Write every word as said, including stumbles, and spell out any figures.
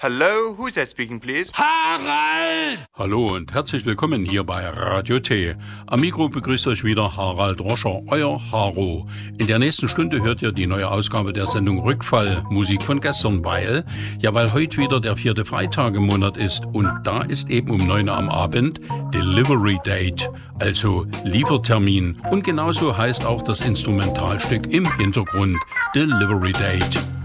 Hello, who's that speaking, please? Harald! Hallo und herzlich willkommen hier bei Radio T. Am Mikro begrüßt euch wieder Harald Roscher, euer Haro. In der nächsten Stunde hört ihr die neue Ausgabe der Sendung Rückfall, Musik von gestern, weil, ja weil heute wieder der vierte Freitag im Monat ist und da ist eben um neun Uhr am Abend Delivery Date, also Liefertermin. Und genauso heißt auch das Instrumentalstück im Hintergrund Delivery Date.